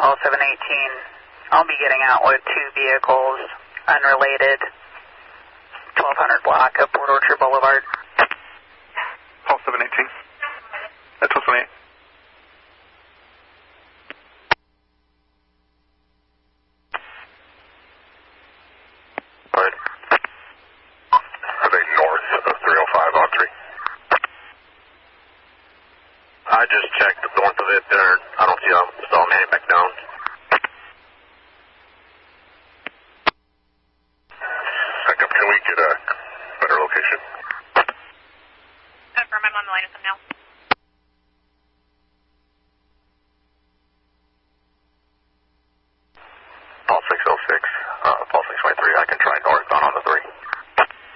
call 718. I'll be getting out with 2 vehicles, unrelated, 1200 block of Port Orchard Boulevard. Call 718. That's 128. Alright. Heading north of 305 on 3. I just checked north of it there. I don't see saw a man back down. Back up, can we get a better location? Confirm, I'm on the line with them now.